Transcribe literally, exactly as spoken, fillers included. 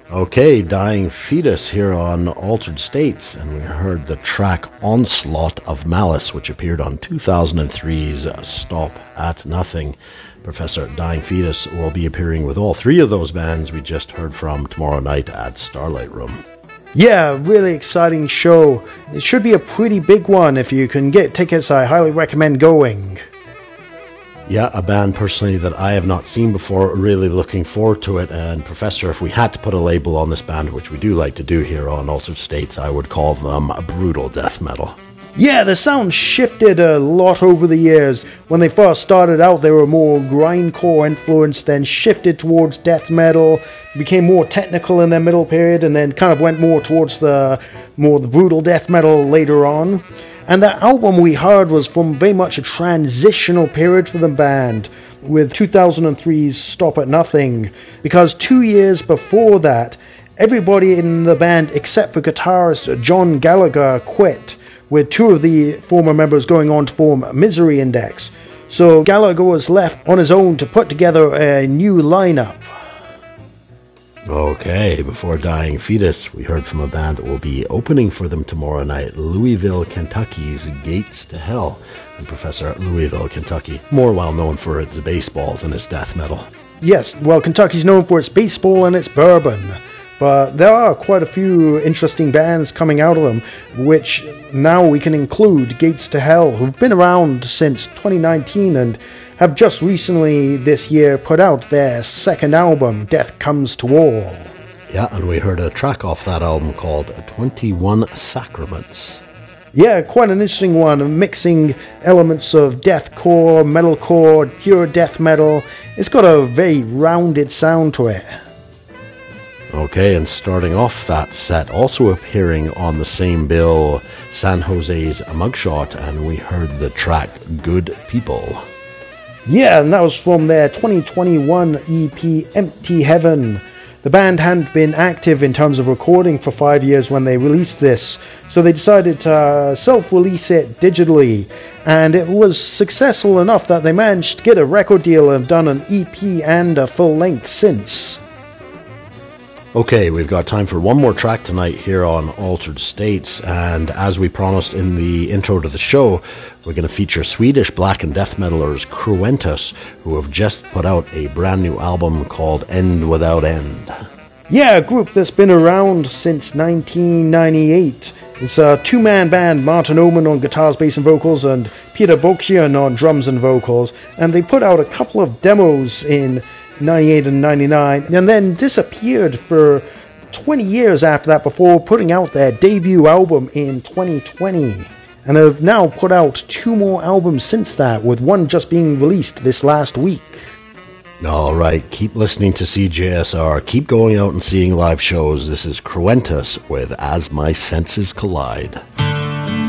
Okay, Dying Fetus here on Altered States, and we heard the track Onslaught of Malice, which appeared on two thousand three's Stop at Nothing. Professor Dying Fetus will be appearing with all three of those bands we just heard from tomorrow night at Starlight Room. Yeah, really exciting show. It should be a pretty big one. If you can get tickets, I highly recommend going. Yeah, a band personally that I have not seen before, really looking forward to it. And Professor, if we had to put a label on this band, which we do like to do here on Altered States, I would call them brutal death metal. Yeah, the sound shifted a lot over the years. When they first started out, they were more grindcore influenced, then shifted towards death metal, became more technical in their middle period, and then kind of went more towards the more the brutal death metal later on. And that album we heard was from very much a transitional period for the band, with two thousand three's Stop at Nothing, because two years before that, everybody in the band except for guitarist John Gallagher quit, with two of the former members going on to form Misery Index. So Gallagher was left on his own to put together a new lineup. Okay, before Dying Fetus, we heard from a band that will be opening for them tomorrow night, Louisville, Kentucky's Gates to Hell. And Professor, Louisville, Kentucky, more well known for its baseball than its death metal. Yes, well, Kentucky's known for its baseball and its bourbon, but there are quite a few interesting bands coming out of them, which now we can include Gates to Hell, who've been around since twenty nineteen and have just recently this year put out their second album, Death Comes to All. Yeah, and we heard a track off that album called twenty-one Sacraments. Yeah, quite an interesting one, mixing elements of deathcore, metalcore, pure death metal. It's got a very rounded sound to it. Okay, and starting off that set, also appearing on the same bill, San Jose's Mugshot, and we heard the track Good People. Yeah, and that was from their twenty twenty-one E P, Empty Heaven. The band hadn't been active in terms of recording for five years when they released this, so they decided to uh, self-release it digitally, and it was successful enough that they managed to get a record deal and have done an E P and a full-length since. Okay, we've got time for one more track tonight here on Altered States, and as we promised in the intro to the show, we're going to feature Swedish black and death metalers Cruentus, who have just put out a brand new album called End Without End. Yeah, a group that's been around since nineteen ninety-eight. It's a two-man band, Martin Oman on guitars, bass and vocals, and Peter Bokian on drums and vocals, and they put out a couple of demos in ninety-eight and ninety-nine, and then disappeared for twenty years after that before putting out their debut album in twenty twenty. And have now put out two more albums since that, with one just being released this last week. Alright, keep listening to C J S R, keep going out and seeing live shows. This is Cruentus with As My Senses Collide.